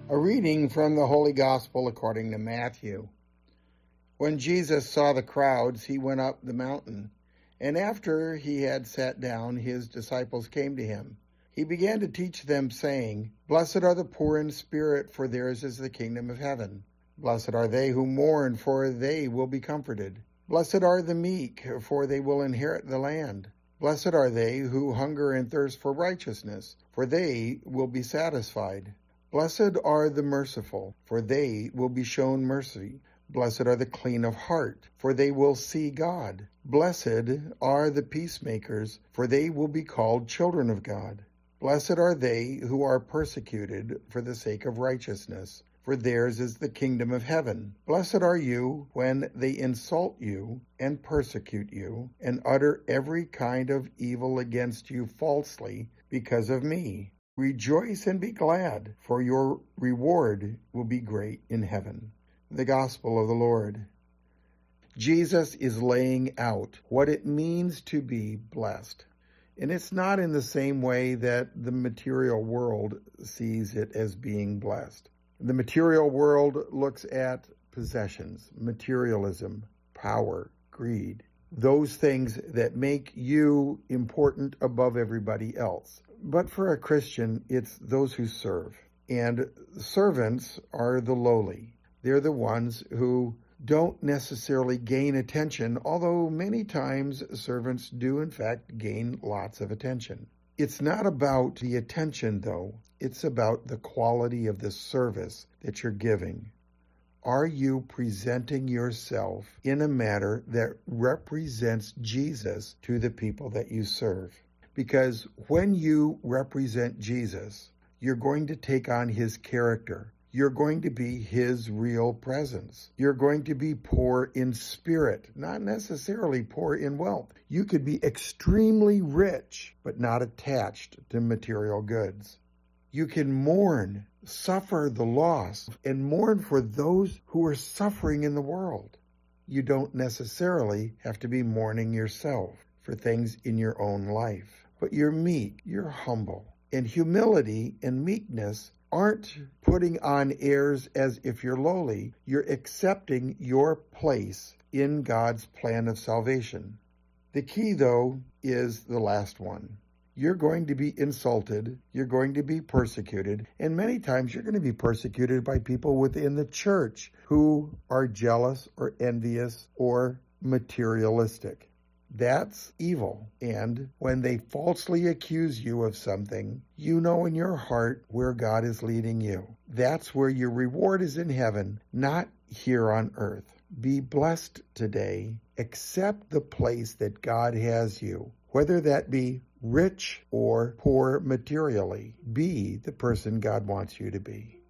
A reading from the Holy Gospel according to Matthew. When Jesus saw the crowds, he went up the mountain, and after he had sat down, his disciples came to him. He began to teach them, saying, "Blessed are the poor in spirit, for theirs is the kingdom of heaven. Blessed are they who mourn, for they will be comforted. Blessed are the meek, for they will inherit the land. Blessed are they who hunger and thirst for righteousness, for they will be satisfied. Blessed are the merciful, for they will be shown mercy. Blessed are the clean of heart, for they will see God. Blessed are the peacemakers, for they will be called children of God. Blessed are they who are persecuted for the sake of righteousness, for theirs is the kingdom of heaven. Blessed are you when they insult you and persecute you, and utter every kind of evil against you falsely because of me. Rejoice and be glad, for your reward will be great in heaven." The Gospel of the Lord. Jesus is laying out what it means to be blessed. And it's not in the same way that the material world sees it as being blessed. The material world looks at possessions, materialism, power, greed, those things that make you important above everybody else. But for a Christian, it's those who serve. And servants are the lowly. They're the ones who don't necessarily gain attention, although many times servants do in fact gain lots of attention. It's not about the attention, though. It's about the quality of the service that you're giving. Are you presenting yourself in a manner that represents Jesus to the people that you serve? Because when you represent Jesus, you're going to take on his character. You're going to be his real presence. You're going to be poor in spirit, not necessarily poor in wealth. You could be extremely rich, but not attached to material goods. You can mourn, suffer the loss, and mourn for those who are suffering in the world. You don't necessarily have to be mourning yourself for things in your own life. But you're meek, you're humble. And humility and meekness aren't putting on airs as if you're lowly. You're accepting your place in God's plan of salvation. The key, though, is the last one. You're going to be insulted, you're going to be persecuted, and many times you're going to be persecuted by people within the church who are jealous or envious or materialistic. That's evil. And when they falsely accuse you of something, you know in your heart where God is leading you. That's where your reward is in heaven, not here on earth. Be blessed today. Accept the place that God has you, whether that be rich or poor materially. Be the person God wants you to be.